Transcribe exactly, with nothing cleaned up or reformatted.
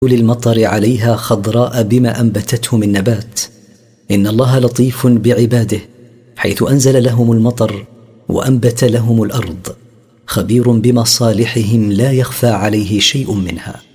للمطر عليها خضراء بما أنبتته من نبات. إن الله لطيف بعباده حيث أنزل لهم المطر وأنبت لهم الأرض، خبير بمصالحهم لا يخفى عليه شيء منها.